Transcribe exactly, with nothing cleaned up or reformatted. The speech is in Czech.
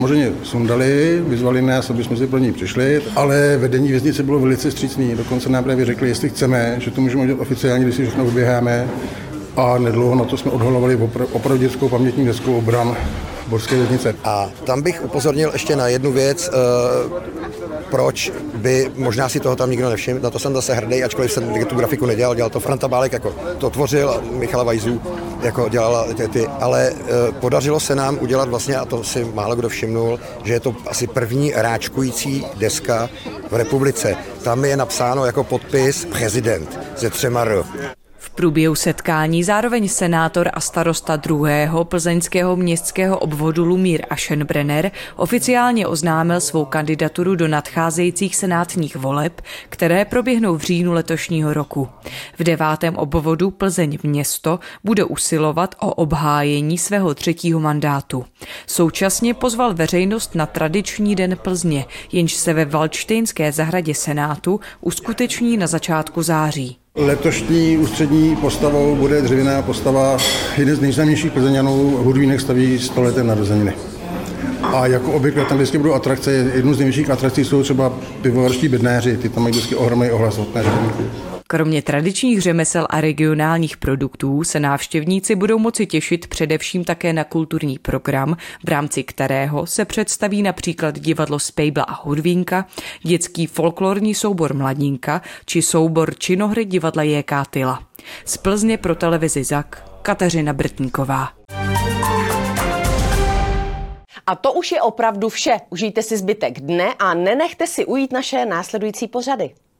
Samozřejmě sundali, vyzvali nás, aby jsme si pro ní přišli, ale vedení věznice bylo velice vstřícný. Dokonce nám právě řekli, jestli chceme, že to můžeme udělat oficiálně, když si všechno vyběháme. A nedlouho na to jsme odhalovali opra- opravdickou pamětní desku bran Borské věznice. A tam bych upozornil ještě na jednu věc, e, proč by, možná si toho tam nikdo nevšiml, na to jsem zase hrdý, ačkoliv jsem tu grafiku nedělal, dělal to Franta Bálek, jako to tvořil, a Michala Vajzů jako dělala ty, ty ale e, podařilo se nám udělat vlastně, a to si málo kdo všimnul, že je to asi první ráčkující deska v republice. Tam je napsáno jako podpis prezident ze třema R. V průběhu setkání zároveň senátor a starosta druhého plzeňského městského obvodu Lumír Aschenbrenner oficiálně oznámil svou kandidaturu do nadcházejících senátních voleb, které proběhnou v říjnu letošního roku. V devátém obvodu Plzeň město bude usilovat o obhájení svého třetího mandátu. Současně pozval veřejnost na tradiční den Plzně, jenž se ve Valdštejnské zahradě Senátu uskuteční na začátku září. Letošní ústřední postavou bude dřevěná postava jeden z nejznámějších Plzeňanů, Hudvínek staví stoleté narozeniny. A jako obvykle tam vždycky budou atrakce, jednou z největších atrakcí jsou třeba pivovarští bednáři, ty tam mají vždycky ohromný ohlas od řemeslníků. Kromě tradičních řemesel a regionálních produktů se návštěvníci budou moci těšit především také na kulturní program, v rámci kterého se představí například divadlo Spejbla a Hudvínka, dětský folklorní soubor Mladinka či soubor činohry divadla J K Tyla. Z Plzně pro televizi Zak Kateřina Brtníková. A to už je opravdu vše. Užijte si zbytek dne a nenechte si ujít naše následující pořady.